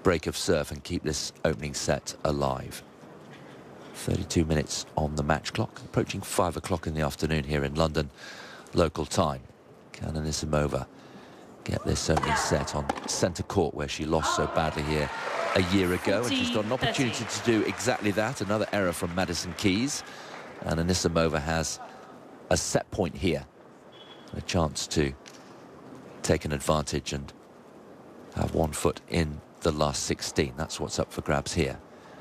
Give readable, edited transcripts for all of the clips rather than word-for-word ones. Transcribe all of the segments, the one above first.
break of serve and keep this opening set alive. 32 minutes on the match clock, approaching 5 o'clock in the afternoon here in London, local time. Can Anisimova get this opening set on centre court, where she lost so badly here a year ago, and she's got an opportunity to do exactly that. Another error from Madison Keys, and Anisimova has a set point here, a chance to take an advantage and have 1 foot in the last 16. That's what's up for grabs here.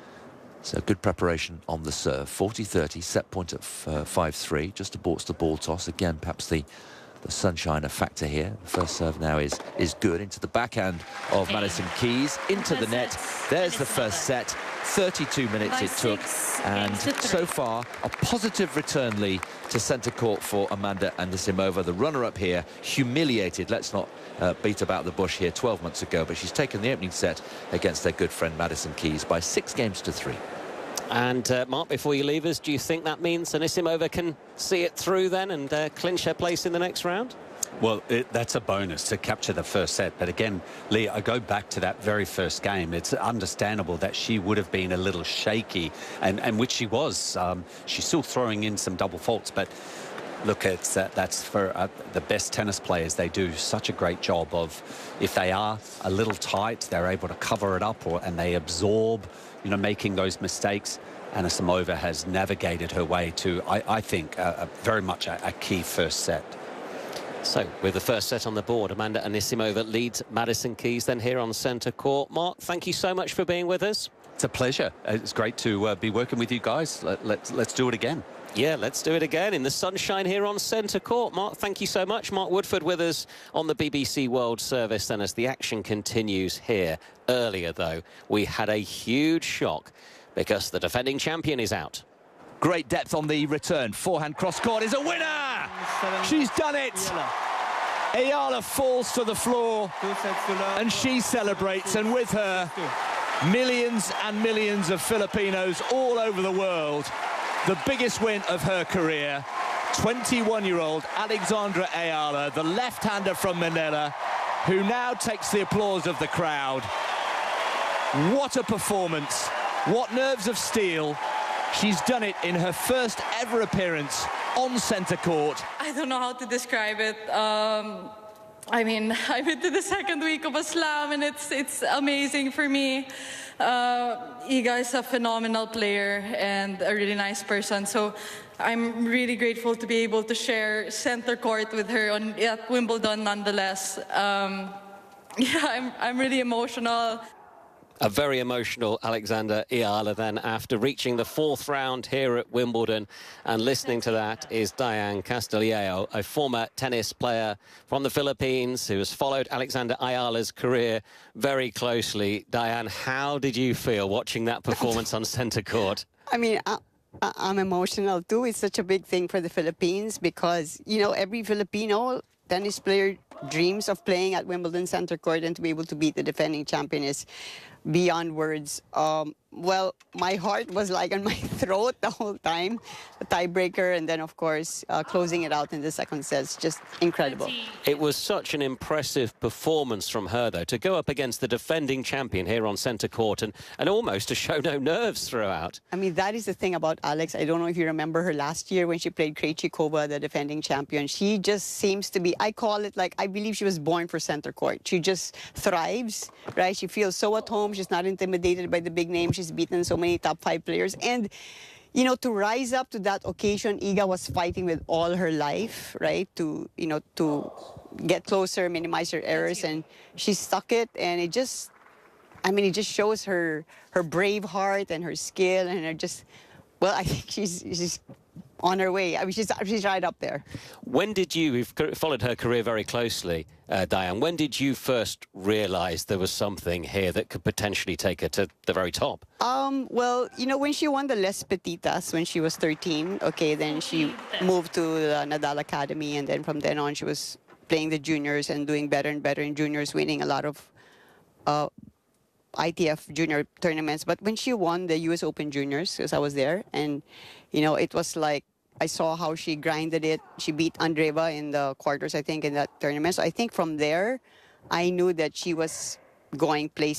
So good preparation on the serve. 40-30, set point at 5-3. Just aborts the ball toss. Again, perhaps the sunshine a factor here. The first serve now is good into the backhand of Madison Keys, into the net. There's the first set. 32 minutes it took, and so far a positive return, Lee, to centre court for Amanda Anisimova, the runner-up here, humiliated. Let's not beat about the bush here 12 months ago, but she's taken the opening set against their good friend Madison Keys by 6 games to 3. And Mark, before you leave us, do you think that means Anisimova can see it through then and clinch her place in the next round? Well, that's a bonus to capture the first set. But again, Lee, I go back to that very first game. It's understandable that she would have been a little shaky, and which she was. She's still throwing in some double faults, but look, that's for the best tennis players. They do such a great job of, if they are a little tight, they're able to cover it up, and they absorb, you know, making those mistakes. Anisimova has navigated her way to, I think, very much a key first set. So, with the first set on the board, Amanda Anisimova leads Madison Keys then here on centre court. Mark, thank you so much for being with us. It's a pleasure. It's great to be working with you guys. Let's do it again. Yeah, let's do it again in the sunshine here on centre court. Mark, thank you so much. Mark Woodforde with us on the BBC World Service. And as the action continues here, earlier though, we had a huge shock because the defending champion is out. Great depth on the return. Forehand cross-court is a winner! She's done it! Ayala falls to the floor and she celebrates, and with her, millions and millions of Filipinos all over the world. The biggest win of her career. 21-year-old Alexandra Ayala, the left-hander from Manila, who now takes the applause of the crowd. What a performance! What nerves of steel! She's done it in her first ever appearance on centre court. I don't know how to describe it. I mean, I'm into the second week of a slam, and it's amazing for me. Iga is a phenomenal player and a really nice person, so I'm really grateful to be able to share centre court with her at Wimbledon nonetheless. Yeah, I'm really emotional. A very emotional Alexandra Ayala then after reaching the 4th round here at Wimbledon. And listening to that is Diane Castillejo, a former tennis player from the Philippines who has followed Alexandra Ayala's career very closely. Diane, how did you feel watching that performance on centre court? I mean, I'm emotional too. It's such a big thing for the Philippines because, you know, every Filipino tennis player dreams of playing at Wimbledon centre court, and to be able to beat the defending champion is beyond words. Well, my heart was like on my throat the whole time. A tiebreaker, and then, of course, closing it out in the second set. It's just incredible. It was such an impressive performance from her, though, to go up against the defending champion here on centre court and almost to show no nerves throughout. I mean, that is the thing about Alex. I don't know if you remember her last year when she played Krejcikova, the defending champion. She just seems to be, I call it like, I believe she was born for centre court. She just thrives, right? She feels so at home. She's not intimidated by the big names. She's beaten so many top 5 players. And, you know, to rise up to that occasion, Iga was fighting with all her life, right? To, you know, to get closer, minimize her errors. And she stuck it. And it just, I mean, it just shows her brave heart and her skill and her just, well, I think she's on her way. I mean, she's right up there. When did you, you've followed her career very closely, Diane, when did you first realise there was something here that could potentially take her to the very top? Well, you know, when she won the Les Petitas when she was 13, okay, then she moved to the Nadal Academy, and then from then on she was playing the juniors and doing better and better in juniors, winning a lot of ITF junior tournaments. But when she won the US Open Juniors, because I was there, and, you know, it was like, I saw how she grinded it. She beat Andreeva in the quarters, I think, in that tournament. So I think from there, I knew that she was going places.